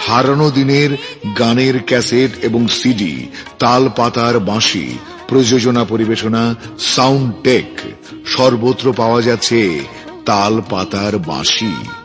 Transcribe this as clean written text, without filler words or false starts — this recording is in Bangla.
হারানো দিনের গানের ক্যাসেট এবং সিডি, তাল পাতার বাঁশি, প্রযোজনা পরিবেশনা, সাউন্ড টেক, সর্বত্র পাওয়া যাচ্ছে তাল পাতার বাঁশি।